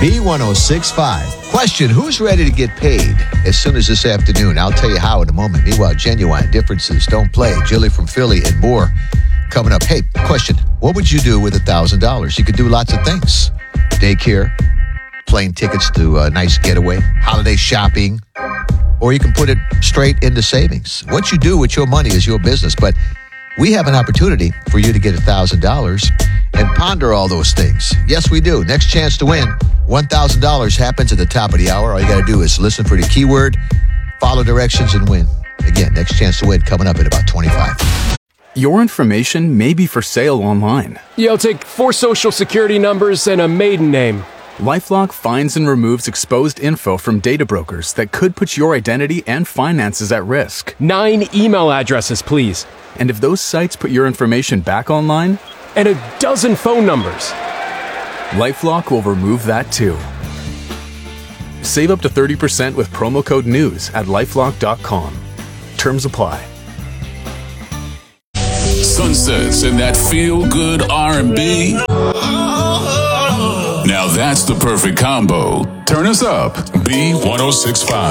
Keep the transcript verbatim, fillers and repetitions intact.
B one oh six five. Question, who's ready to get paid as soon as this afternoon? I'll tell you how in a moment. Meanwhile, Genuine Differences Don't Play. Jilly from Philly and more coming up. Hey, question, what would you do with one thousand dollars? You could do lots of things. Daycare, plane tickets to a nice getaway, holiday shopping, or you can put it straight into savings. What you do with your money is your business, but we have an opportunity for you to get one thousand dollars and ponder all those things. Yes, we do. Next chance to win. one thousand dollars happens at the top of the hour. All you got to do is listen for the keyword, follow directions, and win. Again, next chance to win coming up in about twenty-five. Your information may be for sale online. Yeah, I'll take four social security numbers and a maiden name. LifeLock finds and removes exposed info from data brokers that could put your identity and finances at risk. Nine email addresses, please. And if those sites put your information back online? And a dozen phone numbers. LifeLock will remove that too. Save up to thirty percent with promo code NEWS at lifelock dot com. Terms apply. Sunsets and that feel-good R and B. Now that's the perfect combo. Turn us up. B one oh six five.